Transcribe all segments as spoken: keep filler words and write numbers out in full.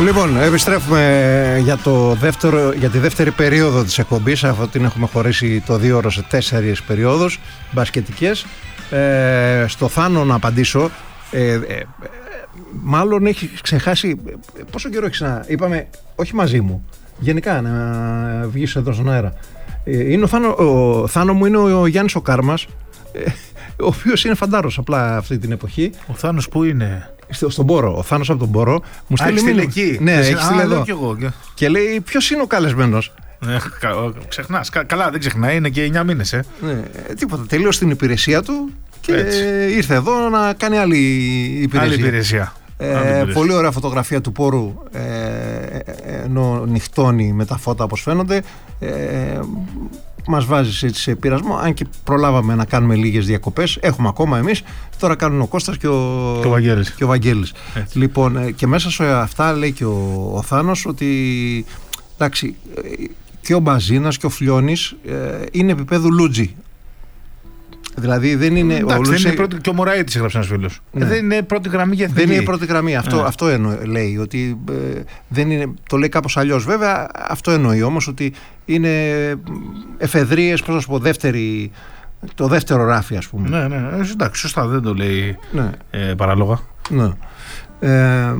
Λοιπόν, επιστρέφουμε για, το δεύτερο, για τη δεύτερη περίοδο της εκπομπής. Αφού την έχουμε χωρίσει το δύο ώρο σε τέσσερις περιόδους μπασκετικές. Ε, στο Θάνο να απαντήσω. Ε, ε, ε, μάλλον έχει ξεχάσει. Πόσο καιρό έχεις να. Είπαμε, όχι μαζί μου. Γενικά να βγεις εδώ στον αέρα. Ε, είναι ο, Θάνο, ο Θάνο μου είναι ο, ο Γιάννης ο Κάρμας. Ε, ο οποίος είναι φαντάρος απλά αυτή την εποχή. Ο Θάνος που είναι? Στο, στον Πόρο, ο Θάνος από τον Πόρο. Μου στείλει μήνυμα. Εκεί. Ναι, έχει στείλει εδώ. Και, εγώ. Και λέει, ποιος είναι ο καλεσμένος? Ε, ξεχνάς. Κα, καλά, δεν ξεχνάει, είναι και εννιά μήνες. Ε. Ναι, τίποτα. Τελείωσε την υπηρεσία του και έτσι ήρθε εδώ να κάνει άλλη υπηρεσία. Άλλη υπηρεσία. Ε, άλλη υπηρεσία. Πολύ ωραία φωτογραφία του Πόρου, ε, ενώ νυχτώνει με τα φώτα όπως φαίνονται. Ε, μας βάζει έτσι σε πειρασμό, αν και προλάβαμε να κάνουμε λίγες διακοπές. Έχουμε ακόμα εμείς. Τώρα κάνουν ο Κώστας και ο, και ο Βαγγέλης. Και ο Βαγγέλης. Λοιπόν, και μέσα σε αυτά λέει και ο, ο Θάνος ότι εντάξει, και ο Μπαζίνας και ο Φλιώνης ε, είναι επίπεδου Λούτζι. Δηλαδή δεν είναι. Εντάξει, ο δεν Λούτζι... είναι πρώτη, και ο Μωραήτης έγραψε ένας φίλος. Ναι. Ε, δεν είναι πρώτη γραμμή για εθνική. Δεν είναι πρώτη γραμμή. Αυτό, ναι. αυτό εννο, λέει. Ότι ε, δεν είναι, το λέει κάπως αλλιώς. Βέβαια, αυτό εννοεί όμως ότι είναι εφεδρείες, πώς να σου πω, δεύτερη, το δεύτερο ράφι, ας πούμε. Ναι, ναι. Εντάξει, σωστά, δεν το λέει ναι. ε, παράλογα. Ναι. Ε,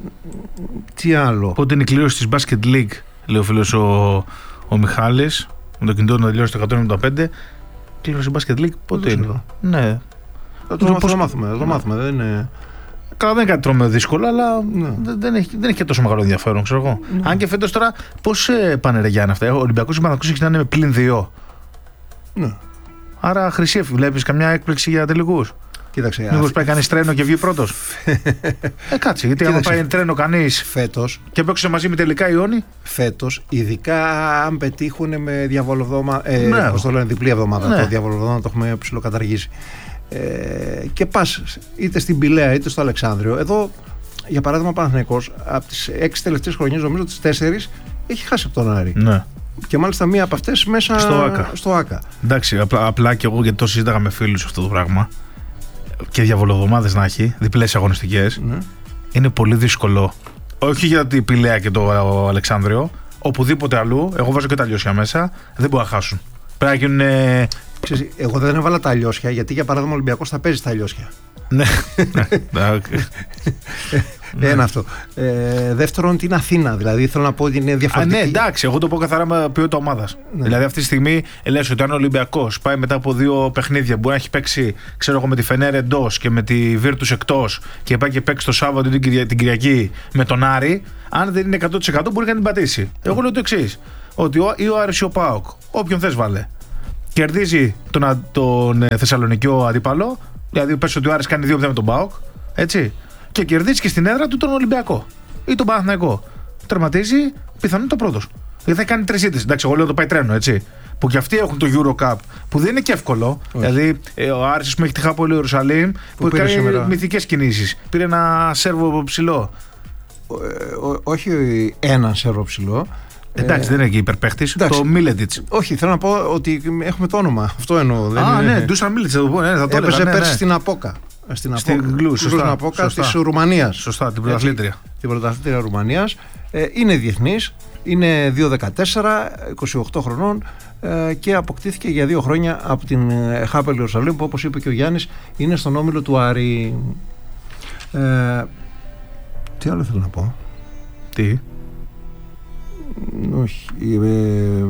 τι άλλο. Πότε είναι η κλήρωση της Basket League, λέει ο φίλος ο, ο Μιχάλης, με το κινητό να τελειώσει το εκατόν εβδομήντα πέντε. Κλήρωση Basket League, πότε είναι? Εδώ. Ναι. Θα το, πώς... το μάθουμε. Το μάθουμε. Δεν είναι... Καλά, δεν είναι κάτι τρομερό δύσκολο, αλλά ναι. δεν, έχει, δεν έχει και τόσο μεγάλο ενδιαφέρον, ξέρω εγώ. Ναι. Αν και φέτος τώρα, πώς ε, πάνε ρε Γιάννη αυτά? Ο Ολυμπιακός και ο Παναθηναϊκός ξεκινάνε με πλην δύο. Ναι. Άρα χρυσή, βλέπεις καμιά έκπληξη για τελικούς? Κοίταξε. Μήπως αφ... πάει κανείς τρένο και βγει πρώτος? ε, κάτσε, γιατί άμα πάει τρένο κανείς φέτος και παίξε μαζί με τελικά Ιόνι. Φέτος, ειδικά αν πετύχουν με διαβολοβδόμα, ε, ναι. πώς το λένε, διπλή εβδομάδα. Ναι. Το διαβολοβδόμα το έχουμε ψιλοκαταργήσει. Ε, και πας είτε στην Πηλαία είτε στο Αλεξάνδριο. Εδώ, για παράδειγμα, ο Παναθηναϊκός από τις έξι τελευταίες χρονιές, νομίζω τις τέσσερις έχει χάσει από τον Άρη. Ναι. Και μάλιστα μία από αυτές μέσα στο ΆΚΑ. Στο ΆΚΑ. Εντάξει, απλά, απλά και εγώ, γιατί το συζήταγα με φίλους αυτό το πράγμα. Και διαβολοβδομάδες να έχει, διπλές αγωνιστικές, ναι. Είναι πολύ δύσκολο. Όχι για την Πηλαία και το Αλεξάνδριο, οπουδήποτε αλλού, εγώ βάζω και τα Λιώσια μέσα, δεν μπορούν να χάσουν. Πρέπει να γίνουν. Ε... Ξέρεις, εγώ δεν έβαλα τα Λιώσια, γιατί για παράδειγμα ο Ολυμπιακός θα παίζει τα Λιώσια. Ναι. Ένα αυτό. Ε, δεύτερον, την Αθήνα. Δηλαδή θέλω να πω ότι είναι διαφορετική. Α, ναι, εντάξει, εγώ το πω καθαρά με ποιότητα ομάδας. Ναι. Δηλαδή αυτή τη στιγμή λες ότι αν ο Ολυμπιακός πάει μετά από δύο παιχνίδια, μπορεί να έχει παίξει, ξέρω εγώ, με τη Φενέρ εντός και με τη Βίρτους εκτός και πάει και παίξει το Σάββατο την, Κυρια... την Κυριακή με τον Άρη, αν δεν είναι εκατό τοις εκατό μπορεί να την πατήσει. Mm. Εγώ λέω το εξής: ότι ο, ή ο Άρης ή ο ΠΑΟΚ, όποιον θες βάλε, κερδίζει τον, τον Θεσσαλονικιό αντίπαλο. Δηλαδή, πες ότι ο Άρης κάνει δύο μηδέν με τον ΠΑΟΚ, έτσι. Και κερδίζει και στην έδρα του τον Ολυμπιακό ή τον Παναθηναϊκό. Τερματίζει πιθανόν το πρώτος. Γιατί θα κάνει τρεις ήττες. Εντάξει, εγώ λέω το πάει τρένο, έτσι. Που και αυτοί έχουν το Eurocup που δεν είναι και εύκολο. Όχι. Δηλαδή, ε, ο Άρης που έχει τη Χάπολη Ιερουσαλήμ που, που έχει κάνει μυθικές κινήσεις. Πήρε ένα σέρβο ψηλό. Ε, ό, όχι έναν σέρβο ψηλό. Εντάξει, ε, δεν είναι και υπερπαίχτης. Το Μίλετιτς. Όχι, θέλω να πω ότι έχουμε το όνομα. Αυτό εννοώ. Α, είναι... ναι, Ντούσαν Μίλετιτς. Έπαιζε πέρσι ναι. στην Απόκα. Στην, στην Γκλου, σωστά, Απόκα της Ρουμανίας. Σωστά, την πρωταθλήτρια. Την πρωταθλήτρια Ρουμανίας. Ε, είναι διεθνής, είναι δύο δεκατέσσερα, είκοσι οκτώ χρονών ε, και αποκτήθηκε για δύο χρόνια από την Χάπελ Ιερουσαλήμ που, όπως είπε και ο Γιάννης, είναι στον όμιλο του Άρη. Ε, τι άλλο θέλω να πω? Τι? Όχι. Ε,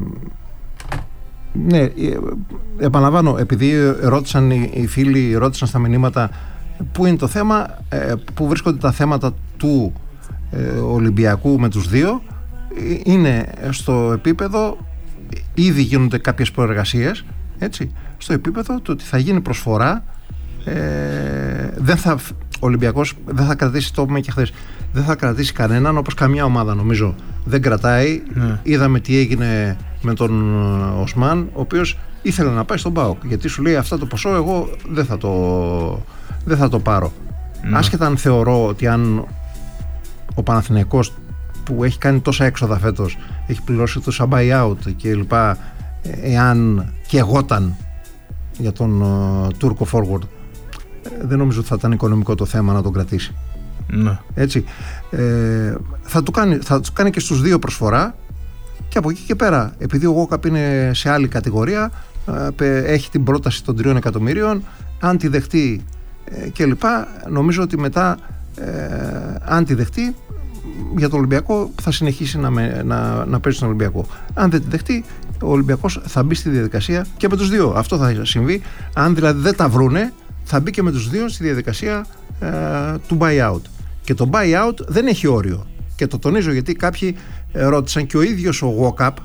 ναι, επαναλαμβάνω, επειδή ρώτησαν οι φίλοι, ρώτησαν στα μηνύματα πού είναι το θέμα, πού βρίσκονται τα θέματα του Ολυμπιακού με τους δύο, είναι στο επίπεδο, ήδη γίνονται κάποιες προεργασίες, έτσι, στο επίπεδο του ότι θα γίνει προσφορά, ε, δεν θα, ο Ολυμπιακός δεν θα κρατήσει, το είπαμε και χθες, δεν θα κρατήσει κανέναν, όπως καμιά ομάδα νομίζω δεν κρατάει. Ναι. Είδαμε τι έγινε με τον Οσμάν, ο οποίος ήθελε να πάει στον ΠΑΟΚ, γιατί σου λέει αυτά το ποσό εγώ δεν θα το, δεν θα το πάρω. Ναι. Άσχετα αν θεωρώ ότι αν ο Παναθηναϊκός που έχει κάνει τόσα έξοδα φέτος, έχει πληρώσει το buyout και λοιπά, εάν και εγώταν για τον uh, Τούρκο forward, δεν νομίζω ότι θα ήταν οικονομικό το θέμα να τον κρατήσει. Ναι. Έτσι. Ε, θα, του κάνει, θα του κάνει και στους δύο προσφορά και από εκεί και πέρα, επειδή ο Γόκαπ είναι σε άλλη κατηγορία, ε, έχει την πρόταση των τριών εκατομμυρίων, αν τη δεχτεί ε, κλπ. Νομίζω ότι μετά, ε, αν τη δεχτεί, για τον Ολυμπιακό θα συνεχίσει να, με, να, να παίζει στον Ολυμπιακό. Αν δεν τη δεχτεί, ο Ολυμπιακός θα μπει στη διαδικασία και με τους δύο. Αυτό θα συμβεί. Αν δηλαδή δεν τα βρούνε, θα μπει και με τους δύο στη διαδικασία ε, του buyout. Και το buyout δεν έχει όριο. Και το τονίζω γιατί κάποιοι ρώτησαν, και ο ίδιος ο Γόκαπ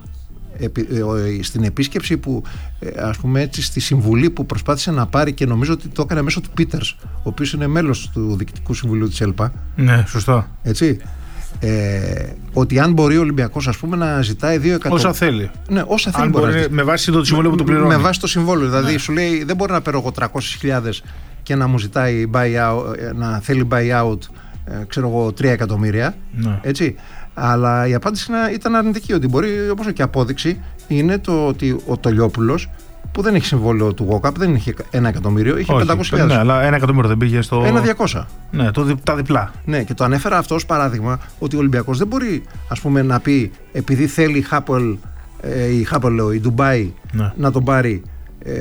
στην επίσκεψη που, ας πούμε έτσι, στη συμβουλή που προσπάθησε να πάρει, και νομίζω ότι το έκανε μέσω του Πίτερς, ο οποίος είναι μέλος του Διοικητικού Συμβουλίου της ΕΛΠΑ. Ναι, σωστά. Έτσι. Ε, ότι αν μπορεί ο Ολυμπιακός, ας πούμε, να ζητάει δύο εκατομμύρια. Όσα θέλει. Ναι, όσα θέλει. Αν μπορεί, μπορεί, με βάση το συμβόλαιο που του πληρώνει. Με βάση το συμβόλαιο. Δηλαδή, ναι. σου λέει, δεν μπορεί να παίρνω εγώ τριακόσιες χιλιάδες και να μου ζητάει buyout, να θέλει buyout, ξέρω εγώ, τρία εκατομμύρια. Ναι. Έτσι. Αλλά η απάντηση ήταν αρνητική. Ότι μπορεί, όπως και απόδειξη, είναι το ότι ο Τολιόπουλος, που δεν έχει συμβόλαιο του Γόκαπ, δεν είχε ένα εκατομμύριο, είχε πεντακόσιες χιλιάδες. Ναι, αλλά ένα εκατομμύριο δεν πήγε στο. Ένα διακόσια. Ναι, το, τα διπλά. Ναι, και το ανέφερα αυτό ως παράδειγμα, ότι ο Ολυμπιακός δεν μπορεί, ας πούμε, να πει, επειδή θέλει η Χάπολ, ε, η Χάπολ, λέω, η Ντουμπάι, ναι. να τον πάρει, ε,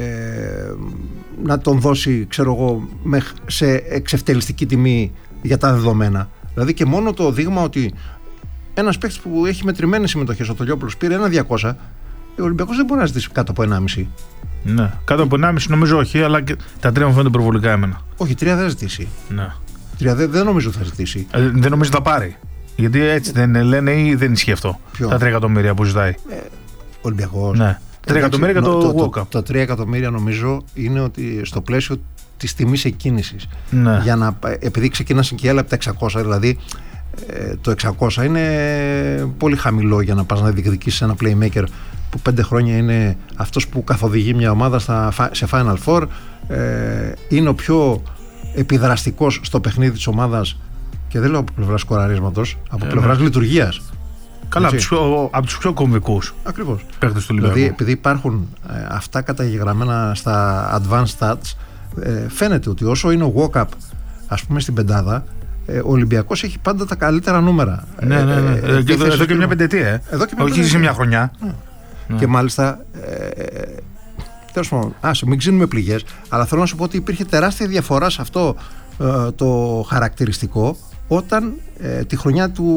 να τον δώσει, ξέρω εγώ, σε εξευτελιστική τιμή για τα δεδομένα. Δηλαδή και μόνο το δείγμα ότι ένας παίκτης που έχει μετρημένες συμμετοχές, ο Τολιόπουλος, πήρε ένα διακόσια, ο Ολυμπιακός δεν μπορεί να ζητήσει κάτω από ενάμιση. Ναι, κάτω από ενάμιση νομίζω όχι, αλλά και τα τρία μου φαίνονται προβολικά εμένα. Όχι, τρία δεν θα ζητήσει. Ναι. Τρία δεν, δεν νομίζω θα ζητήσει. Ε, δεν νομίζω θα πάρει. Γιατί έτσι δεν λένε ή δεν ισχύει αυτό. Ποιο? Τα τρία εκατομμύρια που ζητάει. Ε, Ολυμπιακός. Ναι. Τρία εκατομμύρια για το, το Γόκαπ. Τα τρία εκατομμύρια νομίζω είναι ότι στο πλαίσιο της τιμής εκκίνησης. Ναι. Για να, επειδή ξεκίνασαν και άλλα από τα εξακόσια, δηλαδή ε, το εξακόσια είναι πολύ χαμηλό για να πας να διεκδικήσεις ένα playmaker που πέντε χρόνια είναι αυτός που καθοδηγεί μια ομάδα στα, σε Final Four, ε, είναι ο πιο επιδραστικός στο παιχνίδι της ομάδας, και δεν λέω από πλευράς σκοραρίσματος, από ε, πλευράς ναι. λειτουργίας. Καλά, από τους, πιο, από τους πιο κομβικούς Ακριβώς. παίκτες του Ολυμπιακού. Δηλαδή, επειδή υπάρχουν ε, αυτά καταγεγραμμένα στα advanced stats, ε, φαίνεται ότι όσο είναι ο Γόκαπ, ας πούμε, στην πεντάδα, ε, ο Ολυμπιακός έχει πάντα τα καλύτερα νούμερα. Ναι, ναι, ναι. Ε, ε, και εδώ, εδώ και μια πεντετία, ε. Εδώ και μια όχι σε μια χρονιά. Ναι. Ναι. Και μάλιστα, ε, τέλος πάντων, άσε, μην ξύνουμε πληγές, αλλά θέλω να σου πω ότι υπήρχε τεράστια διαφορά σε αυτό ε, το χαρακτηριστικό όταν ε, τη χρονιά του,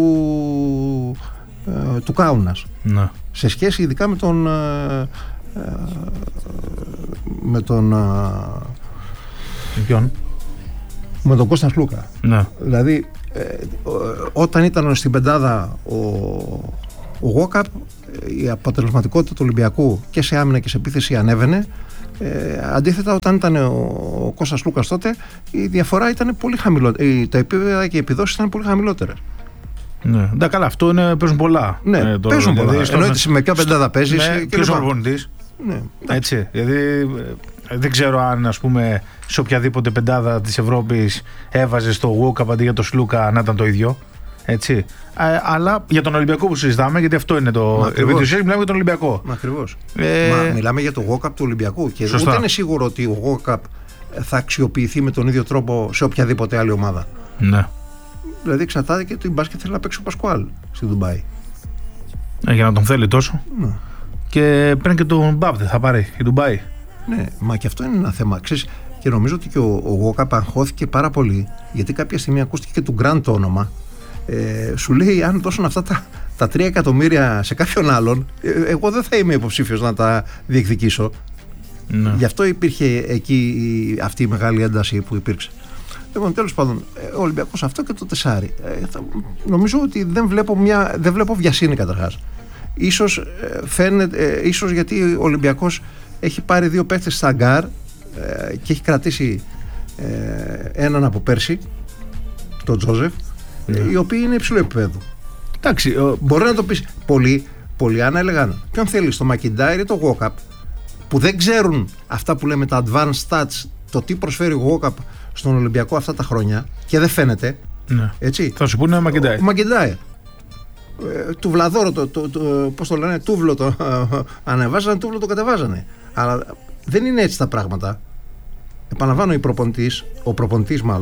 ε, του Κάουνας. Ναι. Σε σχέση ειδικά με τον ε, ε, με τον ε, ποιον? με τον Κώστα Σλούκα. Ναι. Δηλαδή ε, όταν ήταν στην πεντάδα ο, ο Γόκαπ, η αποτελεσματικότητα του Ολυμπιακού και σε άμυνα και σε επίθεση ανέβαινε. Ε, αντίθετα, όταν ήταν ο, ο Κώστας Λούκας τότε, η διαφορά ήταν πολύ χαμηλότερη. Τα επίπεδα και οι επιδόσεις ήταν πολύ χαμηλότερες. Ναι, ναι, καλά, αυτό είναι, παίζουν πολλά. Ναι, ε, τώρα, παίζουν πολλά. Δηλαδή, εννοείται με ποια πεντάδα παίζεις. Ναι, ποιος ο προπονητής. Ναι, έτσι. Δηλαδή, δεν ξέρω αν, ας πούμε, σε οποιαδήποτε πεντάδα της Ευρώπης έβαζε το Γόκαπ αντί για το Σλούκα να ήταν το ίδιο. Έτσι. Ε, αλλά για τον Ολυμπιακό που συζητάμε, γιατί αυτό είναι το. Μιλάμε για τον Ολυμπιακό. Ακριβώς. Ε... Μα μιλάμε για το Γόκαπ του Ολυμπιακού. Και σωστά. Ούτε είναι σίγουρο ότι ο Γόκαπ θα αξιοποιηθεί με τον ίδιο τρόπο σε οποιαδήποτε άλλη ομάδα. Ναι. Δηλαδή εξαρτάται και το μπάσκετ θέλει να παίξει ο Πασκουάλ στη Ντουμπάι. Ε, για να τον θέλει τόσο. Ναι. Και πριν και τον Μπάπτε θα πάρει η Ντουμπάι. Ναι, μα και αυτό είναι ένα θέμα. Ξέρεις, και νομίζω ότι και ο, ο Γόκαπ αγχώθηκε πάρα πολύ, γιατί κάποια στιγμή ακούστηκε και του Γκραντ το όνομα. Ε, σου λέει, αν δώσουν αυτά τα, τα τρία εκατομμύρια σε κάποιον άλλον, ε, εγώ δεν θα είμαι υποψήφιος να τα διεκδικήσω. Ναι. Γι' αυτό υπήρχε εκεί αυτή η μεγάλη ένταση που υπήρξε. Λοιπόν, τέλος πάντων, ο Ολυμπιακός αυτό και το τεσάρι. Ε, θα, νομίζω ότι δεν βλέπω, μια, δεν βλέπω βιασύνη καταρχάς. Ίσως, ε, φαίνεται, ε, ίσως γιατί ο Ολυμπιακός έχει πάρει δύο παίχτες στα γκάρ ε, και έχει κρατήσει ε, έναν από πέρσι, τον Τζόζεφ, ναι. οι οποίοι είναι υψηλού επίπεδου. Εντάξει, ο... μπορεί να το πεις. Πολλοί, πολλοί αν έλεγαν ποιον θέλεις, το Μακιντάιρ ή το Γόκαπ, που δεν ξέρουν αυτά που λέμε τα advanced stats, το τι προσφέρει ο Γόκαπ στον Ολυμπιακό αυτά τα χρόνια και δεν φαίνεται. Ναι. Έτσι. Θα σου πούνε Μακιντάιρ. Ο Μακιντάιρ. Ε, του Βλαδόρο, το, το, το, πώς το λένε, τούβλο το ανεβάζανε, τούβλο το κατεβάζανε. Αλλά δεν είναι έτσι τα πράγματα. Επαναλαμβάνω, η προπονητής, ο προπονητής μάλλον,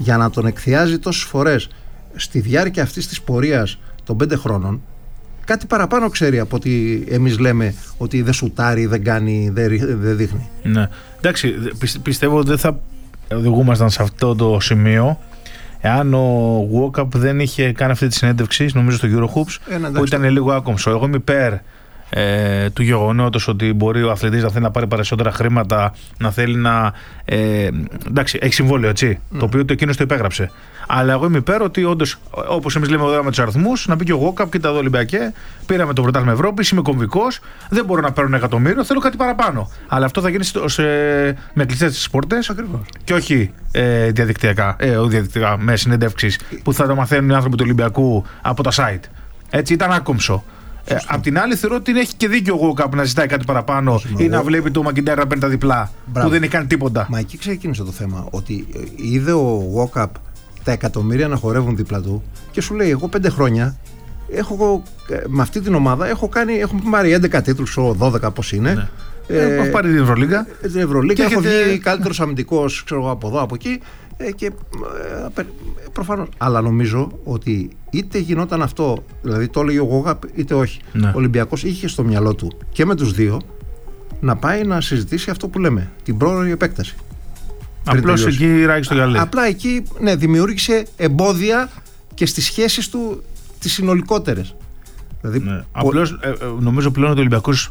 για να τον εκθιάζει τόσες φορές στη διάρκεια αυτής της πορείας των πέντε χρόνων, κάτι παραπάνω ξέρει από ότι εμείς λέμε ότι δεν σουτάρει, δεν κάνει, δεν, δεν δείχνει. Ναι. Εντάξει, πιστεύω ότι δεν θα οδηγούμασταν σε αυτό το σημείο εάν ο Walkup δεν είχε κάνει αυτή τη συνέντευξη, νομίζω στο Eurohoops, ε, που ήταν λίγο άκομψο. Εγώ είμαι υπέρ ε, του γεγονότος ότι μπορεί ο αθλητής να θέλει να πάρει περισσότερα χρήματα, να θέλει να. Ε, εντάξει, έχει συμβόλαιο, έτσι. Mm. Το οποίο το εκείνος το υπέγραψε. Αλλά εγώ είμαι υπέρ ότι όντως, όπως εμείς λέμε εδώ με τους αριθμούς, να πει και ο Walkup, κοίτα εδώ Ολυμπιακέ, πήραμε το πρωτάθλημα Ευρώπης, είμαι κομβικός, δεν μπορώ να παίρνω ένα εκατομμύριο, θέλω κάτι παραπάνω. Αλλά αυτό θα γίνει σε, με κλειστές τις πόρτες και όχι ε, διαδικτυακά, ε, διαδικτυακά, με συνεντεύξεις που θα το μαθαίνουν οι άνθρωποι του Ολυμπιακού από τα site. Έτσι ήταν άκομψο. Ε, απ' την άλλη, θεωρώ ότι έχει και δίκιο ο Walkup να ζητάει κάτι παραπάνω Σωστή, ή να βλέπει το McIntyre να παίρνει τα διπλά. Μπράβο. Που δεν έχει κάνει τίποτα. Μα εκεί ξεκίνησε το θέμα. Ότι είδε ο Walkup τα εκατομμύρια να χορεύουν δίπλα του και σου λέει: εγώ πέντε χρόνια έχω, με αυτή την ομάδα έχω κάνει, έχουμε πάρει έντεκα τίτλους, δώδεκα πώς είναι. Ναι. Ε, έχω πάρει την Ευρωλίγκα. Την Ευρωλίγκα, έχω έχετε... βγει καλύτερος αμυντικός, ξέρω, από εδώ, από εκεί. Ε, και ε, προφανώς. Αλλά νομίζω ότι είτε γινόταν αυτό, δηλαδή το έλεγε ο Walkup, είτε όχι. Ναι. Ο Ολυμπιακός είχε στο μυαλό του και με τους δύο να πάει να συζητήσει αυτό που λέμε, την πρόωρη επέκταση. Απλώς εκεί ράγει στο γυαλί. Απλά εκεί, ναι, δημιούργησε εμπόδια και στις σχέσεις του τις συνολικότερες. Δηλαδή, ναι. πο... Απλώς ε, ε, νομίζω πλέον ότι ο Ολυμπιακός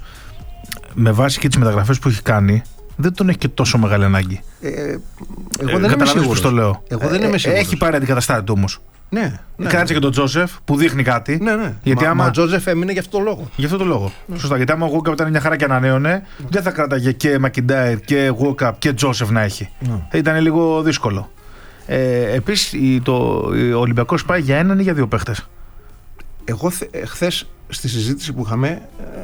με βάση και τις μεταγραφές που έχει κάνει δεν τον έχει και τόσο μεγάλη ανάγκη. Ε, εγώ δεν ε, είμαι σίγουρος. Το λέω. Εγώ δεν είμαι σίγουρος. Έχει πάρει αντικαταστάτη του όμως. Ναι, ναι. Κράτησε και τον Τζόζεφ που δείχνει κάτι. Ναι, ναι. Γιατί μα, άμα... μα ο Τζόζεφ έμεινε για αυτό το λόγο. Γι' αυτό το λόγο. Ναι. Σωστά. Γιατί άμα ο Walkup ήταν μια χαρά και ανανέωνε, ναι. δεν θα κράταγε και McIntyre και Walkup και Τζόζεφ να έχει. Ναι. Ήταν λίγο δύσκολο. Ε, Επίσης, ο Ολυμπιακός πάει για έναν ή για δύο παίχτες. Εγώ χθες στη συζήτηση που είχαμε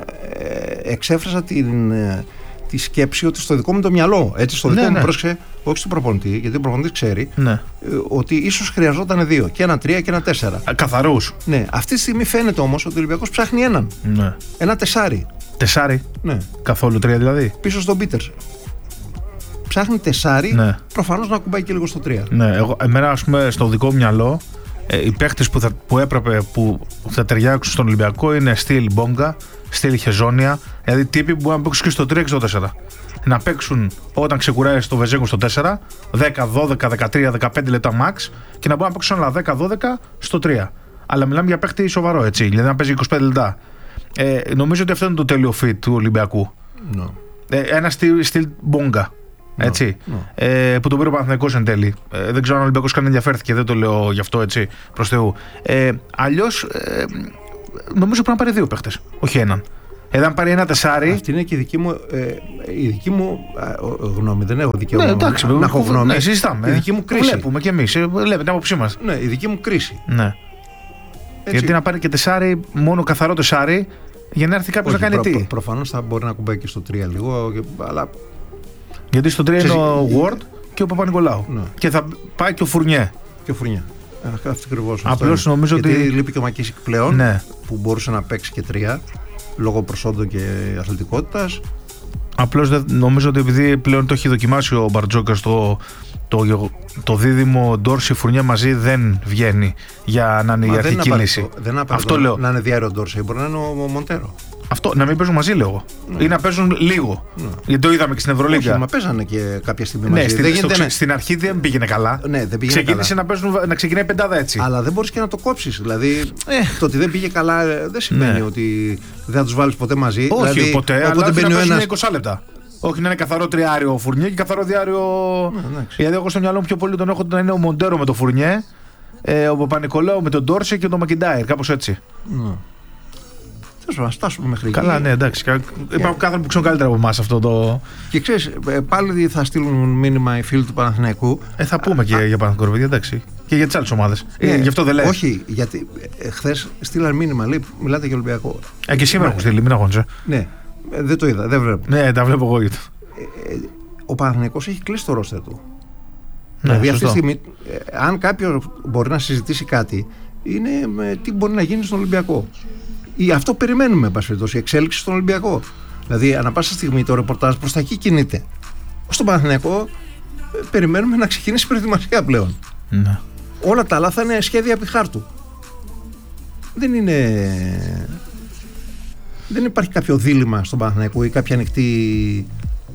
ε, εξέφρασα την. Ε, τη σκέψη ότι στο δικό μου το μυαλό, έτσι, στο δικό ναι, μου ναι. πρόσεξε, όχι στον προπονητή, γιατί ο προπονητής ξέρει ναι. ότι ίσως χρειαζόταν δύο, και ένα τρία και ένα τέσσερα. Καθαρούς. Ναι, αυτή τη στιγμή φαίνεται όμως ότι ο Ολυμπιακός ψάχνει έναν. Ναι. Ένα τεσάρι. Τεσάρι. Ναι. Καθόλου τρία δηλαδή. Πίσω στον Πίτερς. Ψάχνει τεσάρι, ναι. προφανώς να κουμπάει και λίγο στο τρία. Ναι, εγώ, εμένα ας πούμε στο δικό μου μυαλό, ε, οι παίχτες που, θα, που έπρεπε που θα ταιριάξουν στον Ολυμπιακό είναι στυλ Μπόγκα, στυλ Χεζόνια, δηλαδή τύποι που μπορούν να παίξουν και στο τρία και στο τέσσερα. Να παίξουν όταν ξεκουράζει το Βεζέγκο στο τέσσερα, δέκα, δώδεκα, δεκατρία, δεκαπέντε λεπτά max και να μπορούν να παίξουν άλλα δέκα, δώδεκα στο τρία. Αλλά μιλάμε για παίχτη σοβαρό, έτσι, δηλαδή να παίζει είκοσι πέντε λεπτά. Ε, νομίζω ότι αυτό είναι το τέλειο fit του Ολυμπιακού. No. Ε, ένα στυλ, στυλ Μπόγκα. Έτσι, no, no. Ε, που τον πήρε ο Παναθηναϊκός εν τέλει. Ε, δεν ξέρω αν ο Ολυμπιακός καν ενδιαφέρθηκε, δεν το λέω γι' αυτό, έτσι, προς Θεού. Ε, αλλιώς, ε, νομίζω πρέπει να πάρει δύο παίχτες, όχι έναν. Εάν πάρει ένα τεσάρι. Αυτή είναι και η δική μου, ε, η δική μου α, γνώμη. Δεν έχω δικαίωμα ναι, εντάξει, να, να έχω γνώμη. Ναι, συζητάμε. Η δική μου κρίση. Βλέπουμε κι εμείς. Βλέπετε την άποψή μας. Ναι, η δική μου κρίση. Ναι. Γιατί να πάρει και τεσάρι, μόνο καθαρό τεσάρι, για να έρθει κάποιος να κάνει προ, τι. Προ, Προφανώς θα μπορεί να κουμπάει και στο τρία λίγο, αλλά. Γιατί στο τρία είναι ο Ward και ο Παπα-Νικολάου. Ναι. Και θα πάει και ο Φουρνιέ. Και ο Φουρνιέ. Αυτό ακριβώς. Απλώς νομίζω γιατί ότι. Λείπει και ο Μακίσικ πλέον, ναι. που μπορούσε να παίξει και τρία λόγω προσόντων και αθλητικότητας. Απλώς νομίζω ότι επειδή πλέον το έχει δοκιμάσει ο Μπαρτζόκας το, το, το δίδυμο Ντόρση Φουρνιέ μαζί δεν βγαίνει για να είναι η αρχική λύση. Δεν αυτό λέω. Να είναι διάρρηο Ντόρση, μπορεί να είναι ο Μοντέρο. Αυτό, να μην παίζουν μαζί, λέω. Ναι. Ή να παίζουν λίγο. Ναι. Γιατί το είδαμε και στην Ευρωλίγκα. Όχι, μα παίζανε και κάποια στιγμή μαζί. Ναι, στην, δεν στο, στην αρχή δεν πήγαινε καλά. Ναι, δεν πήγαινε Ξεκίνησε καλά. Να, παίζουν, να ξεκινάει πεντάδα έτσι. Αλλά δεν μπορείς και να το κόψεις. Δηλαδή, ε. το ότι δεν πήγε καλά δεν σημαίνει ναι. ότι δεν θα τους βάλεις ποτέ μαζί. Όχι, δηλαδή, ποτέ. Αλλά δεν να ένας... είκοσι λεπτά. Όχι να είναι καθαρό τριάριο ο Φουρνιέ και καθαρό διάριο. Ναι, γιατί εγώ στο μυαλό μου πιο πολύ τον έχω να είναι ο Μοντέρο με το Φουρνιέ, ε, ο Παπα-Νικολάου με τον Ντόρσε και τον McIntyre. Κάπως έτσι. Ναι. Να στάσουμε μέχρι εκεί. Καλά, ναι, εντάξει. Υπάρχουν κάποιοι που ξέρουν καλύτερα από εμάς αυτό το. Και ξέρεις, πάλι θα στείλουν μήνυμα οι φίλοι του Παναθηναϊκού. Ε, θα πούμε και για Παναθηναϊκό, εντάξει. Και για τις άλλες ομάδες. Ναι, ε, γι' αυτό δεν λέει. Όχι, γιατί ε, χθες στείλαν μήνυμα, λέει, μιλάτε για Ολυμπιακό. Ε, και σήμερα έχουν στείλει, μην αγώνεσαι. Ναι, ε, δεν το είδα, δεν βλέπω. Ναι, τα βλέπω εγώ γιατί. Ε, ε, ο Παναθηναϊκός έχει κλείσει το ρόστερ του. Ναι, δηλαδή αυτή τη στιγμή, ε, αν κάποιο μπορεί να συζητήσει κάτι, είναι με τι μπορεί να γίνει στον Ολυμπιακό. Ή αυτό περιμένουμε, εν πάση περιπτώσει, η εξέλιξη στον Ολυμπιακό. Δηλαδή, ανά πάσα στιγμή το ρεπορτάζ προς τα εκεί κινείται. Στον Παναθηναϊκό, περιμένουμε να ξεκινήσει η προετοιμασία πλέον. Ναι. Όλα τα άλλα θα είναι σχέδια επί χάρτου. Δεν είναι. Δεν υπάρχει κάποιο δίλημμα στον Παναθηναϊκό ή κάποια ανοιχτή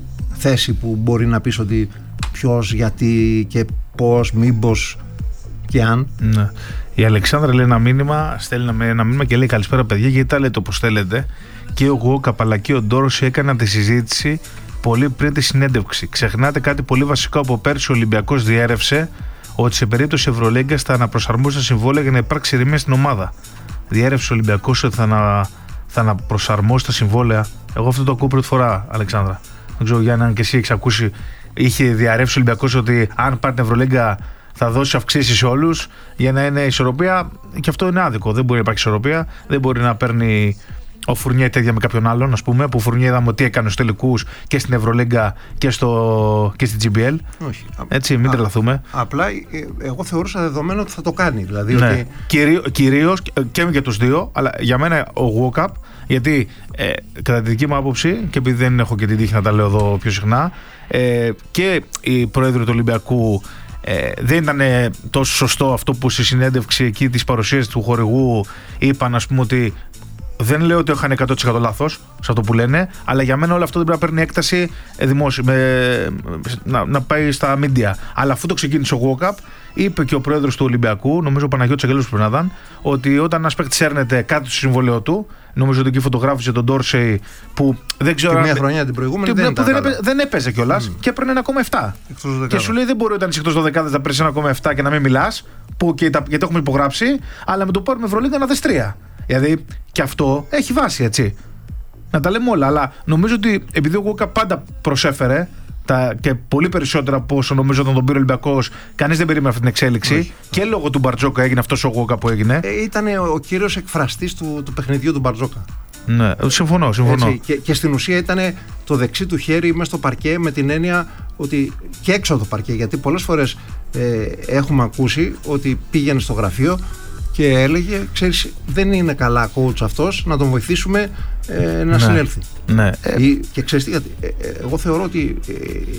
θέση που μπορεί να πεις ότι ποιος, γιατί και πώς, μήπως και αν. Ναι. Η Αλεξάνδρα λέει ένα μήνυμα, στέλνει ένα μήνυμα και λέει καλησπέρα παιδιά, γιατί τα λέτε όπως θέλετε. Και ο Γουόκαπ αλλά και ο Ντόρση έκαναν τη συζήτηση πολύ πριν τη συνέντευξη. Ξεχνάτε κάτι πολύ βασικό από πέρσι. Ο Ολυμπιακός διέρευσε ότι σε περίπτωση Ευρωλίγκας θα αναπροσαρμόσει τα συμβόλαια για να υπάρξει ηρεμία στην ομάδα. Διέρευσε ο Ολυμπιακός ότι θα, ανα, θα αναπροσαρμόσει τα συμβόλαια. Εγώ αυτό το ακούω πρώτη φορά, Αλεξάνδρα. Δεν ξέρω, Γιάννη, αν και εσύ έχεις ακούσει. Είχε διαρρεύσει ο Ολυμπιακός ότι αν πάρει την Ευρωλίγκα θα δώσει αυξήσεις σε όλους για να είναι ισορροπία. Και αυτό είναι άδικο. Δεν μπορεί να υπάρχει ισορροπία. Δεν μπορεί να παίρνει ο Φουρνιέ τέτοια με κάποιον άλλον, ας πούμε. Που ο Φουρνιέ είδαμε ότι έκανε στους τελικούς και στην Ευρωλίγκα και, στο, και στην τζι μπι ελ. Όχι. Έτσι, μην τρελαθούμε. Απλά εγώ θεωρούσα δεδομένο ότι θα το κάνει. Δηλαδή, ναι. ότι... Κυρίως, κυρίως και για τους δύο, αλλά για μένα ο Γουόκαπ, γιατί ε, κατά τη δική μου άποψη, και επειδή δεν έχω και την τύχη να τα λέω εδώ πιο συχνά, ε, και οι πρόεδροι του Ολυμπιακού ε, δεν ήταν τόσο σωστό αυτό που στη συνέντευξη εκεί της παρουσίας του χορηγού είπαν, ας πούμε, ότι δεν λέω ότι είχαν εκατό τοις εκατό λάθος σε αυτό που λένε, αλλά για μένα όλο αυτό δεν πρέπει να παίρνει έκταση δημόσια, με, να, να πάει στα μίντια. Αλλά αφού το ξεκίνησε ο Γουόκαπ, είπε και ο πρόεδρος του Ολυμπιακού, νομίζω ο Παναγιώτης Αγγέλος που ήταν, ότι όταν ένας παίκτης έρνεται κάτι στο συμβόλαιο του, νομίζω ότι εκεί φωτογράφησε τον Ντόρσεϊ που δεν ξέρω. Και αν... μια χρονιά την προηγούμενη δεν, που δεν, έπαι, δεν έπαιζε κιόλας mm. και έπαιρνε ένα κόμμα επτά. Και σου λέει δεν μπορεί όταν είσαι εκτός δωδεκάδες να παίρνει ένα κόμμα επτά και να μην μιλάς, που και τα, γιατί έχουμε υπογράψει, αλλά με το πάρουμε Ευρωλίγκα να δες τρία. Δηλαδή και αυτό έχει βάση, έτσι. Να τα λέμε όλα. Αλλά νομίζω ότι επειδή ο Γουόκα πάντα προσέφερε τα, και πολύ περισσότερα από όσο νομίζω όταν τον πήρε ο Ολυμπιακός, κανείς δεν περίμενε αυτή την εξέλιξη. Όχι. Και λόγω του Μπαρτζόκα έγινε αυτός ο Γουόκα που έγινε. Ε, ήταν ο κύριος εκφραστής του, του παιχνιδιού του Μπαρτζόκα. Ναι, συμφωνώ. συμφωνώ. Έτσι, και, και στην ουσία ήταν το δεξί του χέρι μέσα στο παρκέ, με την έννοια ότι και έξω από το παρκέ. Γιατί πολλές φορές ε, έχουμε ακούσει ότι πήγαινε στο γραφείο και έλεγε, ξέρεις, δεν είναι καλά coach αυτός, να τον βοηθήσουμε ε, να ναι, συνέλθει. Ναι. Ή, και ξέρεις τι, ε, ε, εγώ θεωρώ ότι ε,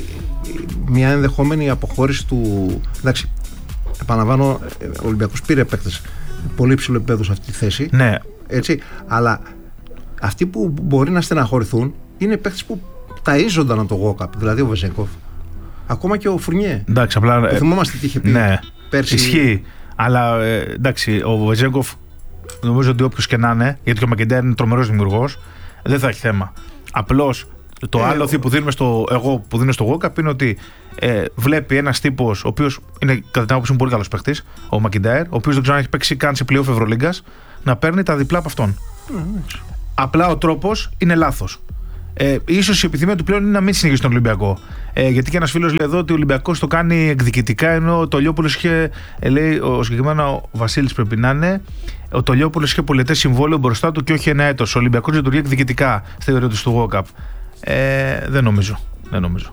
μια ενδεχόμενη αποχώρηση του... Εντάξει, επαναλαμβάνω, ο Ολυμπιακός πήρε παίκτες πολύ ψηλό επίπεδο σε αυτή τη θέση. Ναι. Έτσι, αλλά αυτοί που μπορεί να στεναχωρηθούν είναι παίκτες που ταΐζονταν από το Γουόκαπ, δηλαδή ο Βεζέγκοφ. Ακόμα και ο Φουρνιέ. Εντάξει, απλά... Ε, θυμόμαστε τι είχε πει ναι, πέρσι. Ισχύει. Αλλά ε, εντάξει, ο Βεζέγκοφ νομίζω ότι όποιος και να είναι, γιατί και ο Μακεντάιρ είναι τρομερός δημιουργός, δεν θα έχει θέμα. Απλώς το ε, άλλο που δίνουμε στο, εγώ που δίνω στο Γουόκαπ είναι ότι ε, βλέπει ένας τύπος, ο οποίος είναι κατά την άποψη μου πολύ καλός παίκτης, ο Μακεντάιρ, ο οποίος δεν ξέρω αν έχει παίξει καν σε πλοίο Ευρωλίγκας, να παίρνει τα διπλά από αυτόν. Mm, Απλά ο τρόπος είναι λάθος. Ε, ίσως η επιθυμία του πλέον είναι να μην συνεχίσει τον Ολυμπιακό. Ε, γιατί και ένας φίλος λέει εδώ ότι ο Ολυμπιακός το κάνει εκδικητικά, ενώ το Λιόπουλος είχε, ε, λέει, ο συγκεκριμένα ο Βασίλης πρέπει να είναι, ο Τολιόπουλος είχε πολιτές συμβόλαιο μπροστά του και όχι ένα έτος. Ο Ολυμπιακός λειτουργεί εκδικητικά στη ερώτηση του Γουόκαπ. Ε, δεν νομίζω. Δεν νομίζω.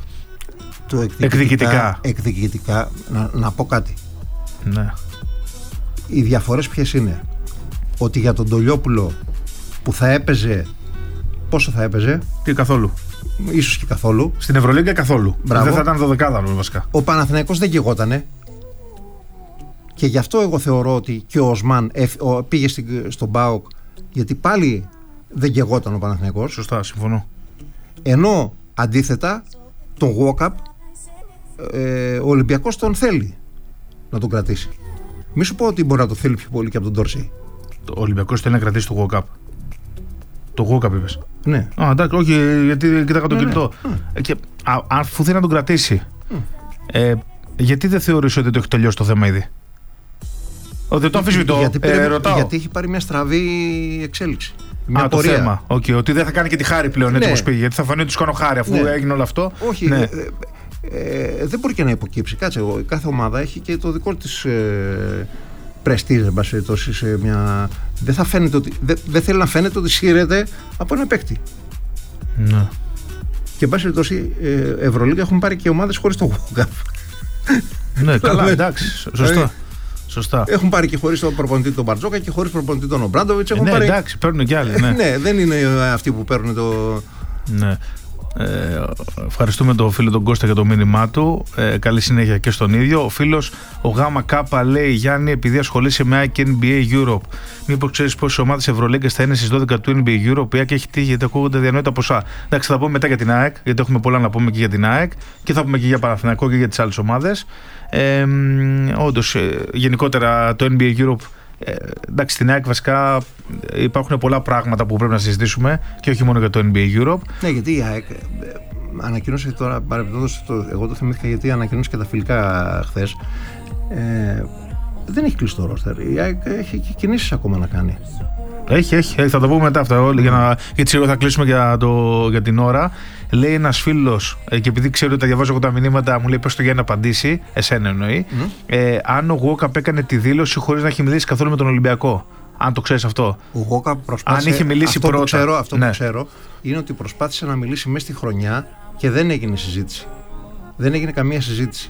Το εκδικητικά. Εκδικητικά, να, να πω κάτι. Ναι. Οι διαφορές ποιες είναι? Ότι για τον Τολιόπουλο που θα έπαιζε. Πόσο θα έπαιζε? Τι, καθόλου. Ίσως και καθόλου. Στην Ευρωλίγκα καθόλου. Μπράβο. Δεν θα ήταν δωδεκάδα βασικά. Ο Παναθηναϊκός δεν γεγότανε. Και γι' αυτό εγώ θεωρώ ότι και ο Οσμάν πήγε στον ΠΑΟΚ, γιατί πάλι δεν γεγόταν ο Παναθηναϊκός. Σωστά, συμφωνώ. Ενώ αντίθετα τον Γουόκαπ ε, ο Ολυμπιακός τον θέλει να τον κρατήσει. Μη σου πω ότι μπορεί να το θέλει πιο πολύ και από τον Ντόρσεϊ. Ο Ολυμπιακός θέλει να κρατήσει τον Γουόκαπ. Το Γουόκαπ είπες? Ναι. Α, εντάξει, όχι, γιατί κοίταγα τον ναι, κινητό. Ναι. Και αφού θέλει να τον κρατήσει, mm. ε, γιατί δεν θεωρείς ότι το έχει τελειώσει το θέμα ήδη? Ότι το αμφισβητώ. Γιατί, ε, ρωτάω. γιατί έχει πάρει μια στραβή εξέλιξη. Μια Α, πορεία. Το θέμα. Okay, ότι δεν θα κάνει και τη χάρη πλέον, έτσι ναι. όπως πήγε. Γιατί θα φανεί ότι σου κάνω χάρη αφού ναι. έγινε όλο αυτό. Όχι. Ναι. Ε, ε, δεν μπορεί και να υποκύψει. Κάτσε, εγώ, κάθε ομάδα έχει και το δικό της ε, πρεστίζ, εν πάση περιπτώσει, σε μια. Δεν θα φαίνεται ότι. Δεν, δεν θέλει να φαίνεται ότι σύρεται από ένα παίκτη. Ναι. Και εν πάση περιπτώσει, ε, Ευρωλίγκα έχουν πάρει και ομάδες χωρίς το Γουόκαπ. Ναι, καλά, εντάξει. Σωστά. Σωστά. Έχουν πάρει και χωρίς τον προπονητή τον Μπαρτζόκα και χωρίς προπονητή τον Ομπράντοβιτς. Ε, ναι, πάρει... εντάξει, παίρνουν κι άλλοι. Ναι. ναι, δεν είναι αυτοί που παίρνουν το. Ναι. Ε, ευχαριστούμε τον φίλο τον Κώστα για το μήνυμά του. Ε, καλή συνέχεια και στον ίδιο. Ο φίλος ο Γάμα Κάπα λέει: Γιάννη, επειδή ασχολείσαι με ΑΕΚ και N B A Europe, μήπως ξέρεις πόσες ομάδες Ευρωλίγκας θα είναι στις δώδεκα του N B A Europe? Η ΑΕΚ έχει τύχει γιατί ακούγονται διανόητα ποσά. Εντάξει, θα πούμε μετά για την ΑΕΚ, γιατί έχουμε πολλά να πούμε και για την ΑΕΚ και θα πούμε και για Παναθηναϊκό και για τις άλλες ομάδες. Ε, όντως, γενικότερα το N B A Europe. Ε, εντάξει, στην ΑΕΚ βασικά υπάρχουν πολλά πράγματα που πρέπει να συζητήσουμε και όχι μόνο για το N B A Europe. Ναι, γιατί η ΑΕΚ ε, ανακοίνωσε τώρα, παρεμπιπτόντως, εγώ το θυμήθηκα γιατί ανακοίνωσε και τα φιλικά χθες. Ε, δεν έχει κλείσει το ρόστερ. Η ΑΕΚ έχει και κινήσεις ακόμα να κάνει. Έχει, έχει, έχει, θα το πούμε μετά αυτά. Για να, γιατί σίγουρα θα κλείσουμε για, το, για την ώρα. Λέει ένας φίλος, και επειδή ξέρω ότι τα διαβάζω εγώ τα μηνύματα, μου λέει: πες το για να απαντήσει, εσένα εννοεί. Mm. Ε, αν ο Γουόκαπ έκανε τη δήλωση χωρίς να έχει μιλήσει καθόλου με τον Ολυμπιακό. Αν το ξέρεις αυτό. Ο Γουόκαπ προσπάθησε. Αν είχε μιλήσει αυτό πρώτα. Που ξέρω, αυτό ναι. που ξέρω είναι ότι προσπάθησε να μιλήσει μέσα στη χρονιά και δεν έγινε συζήτηση. Δεν έγινε καμία συζήτηση.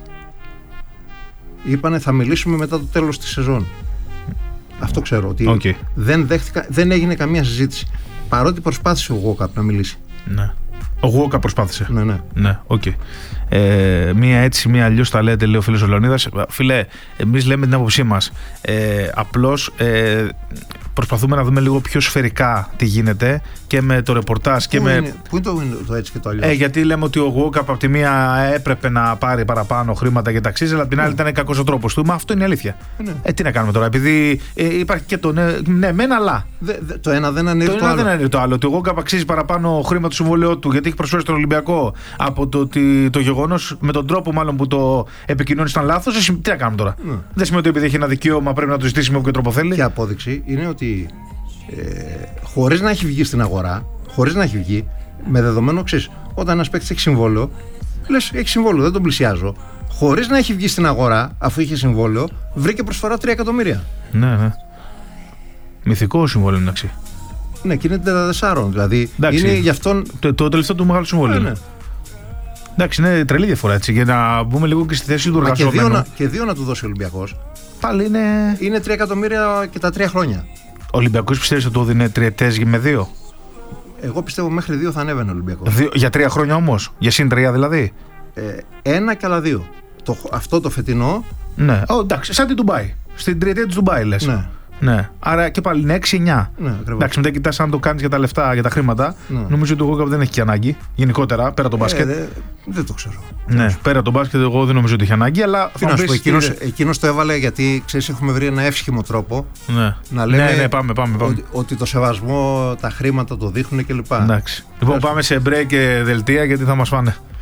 Είπανε θα μιλήσουμε μετά το τέλος της σεζόν. Αυτό ξέρω, ότι okay. δεν, δέχτηκα, δεν έγινε καμία συζήτηση. Παρότι προσπάθησε ο Γουόκαπ να μιλήσει. Ναι. Ο Γουόκαπ προσπάθησε. Ναι, ναι. Ναι, okay. ε, μία έτσι, μία αλλιώς τα λέτε, λέει ο φίλος ο Λεωνίδας. Φίλε, εμείς λέμε την άποψή μας. Ε, απλώς ε, προσπαθούμε να δούμε λίγο πιο σφαιρικά τι γίνεται και με το ρεπορτάζ και πού με. Είναι, πού είναι το, το έτσι και το αλλιώς? Ε, γιατί λέμε ότι ο Γουόκαπ από τη μία έπρεπε να πάρει παραπάνω χρήματα για ταξίδι, αλλά από την άλλη ήταν κακός ο τρόπος του. Μα αυτό είναι η αλήθεια. Ναι. Ε, τι να κάνουμε τώρα, επειδή ε, υπάρχει και το ναι, ναι μεν, αλλά. Δε, δε, το ένα δεν ανέβει το, το, άλλο. δεν ανέβει το άλλο. Ότι ο Γουόκαπ αξίζει παραπάνω χρήμα του συμβολέου του, γιατί έχει προσφέρει στον Ολυμπιακό. Από το, το, το γεγονός, με τον τρόπο μάλλον που το επικοινώνει ήταν λάθος. Τι να κάνουμε τώρα. Ναι. Δεν σημαίνει ότι επειδή έχει ένα δικαίωμα πρέπει να το ζητήσει με όποιο τρόπο θέλει. Και απόδειξη είναι ότι ε, χωρίς να έχει βγει στην αγορά, χωρίς να έχει βγει, με δεδομένο εξής: όταν ένας παίκτης έχει συμβόλαιο, λες έχει συμβόλαιο, δεν τον πλησιάζω. Χωρίς να έχει βγει στην αγορά, αφού είχε συμβόλαιο, βρήκε προσφορά τρία εκατομμύρια. Ναι, ναι. Μυθικό συμβόλαιο μεταξύ. Ναι, και είναι τριάντα τέσσερα. Δηλαδή εντάξει, είναι γι' αυτόν. Το, το τελευταίο του μεγάλο συμβόλαιο. Ναι, ναι. Εντάξει, είναι τρελή διαφορά έτσι. Για να μπούμε λίγο και στη θέση του εργαζόμενου. Και δύο, να, και δύο να του δώσει ο Ολυμπιακός. Πάλι είναι. Είναι τρία εκατομμύρια και τα τρία χρόνια. Ο Ολυμπιακός πιστεύει ότι το δίνει τριετές με δύο? Εγώ πιστεύω μέχρι δύο θα ανέβαινε ο Ολυμπιακός. Δύο, για τρία χρόνια όμως. Για συν τρία δηλαδή. Ε, ένα και άλλα δύο. Το, αυτό το φετινό. Ναι. Oh, εντάξει, σαν την Ντουμπάι. Στην τριετία της Ντουμπάι λες. Ναι. Ναι. Άρα και πάλι είναι έξι εννιά. Ναι, εντάξει, μετά κοιτάς αν το κάνεις για τα λεφτά, για τα χρήματα. Ναι. Νομίζω ότι ο Γουόκαπ δεν έχει και ανάγκη. Γενικότερα, πέρα το μπάσκετ. Ε, δε, δεν το ξέρω. Ναι, πέρα το μπάσκετ, εγώ δεν νομίζω ότι έχει ανάγκη. Αλλά τι να σου πω, εκείνος, εκείνος το έβαλε γιατί ξέρεις, έχουμε βρει ένα εύσχυμο τρόπο ναι. να λέμε ναι, ναι, πάμε, πάμε, πάμε. Ότι, ότι το σεβασμό, τα χρήματα το δείχνουν κλπ. Εντάξει. Λοιπόν, πάμε σε break και δελτία γιατί θα μας φάνε.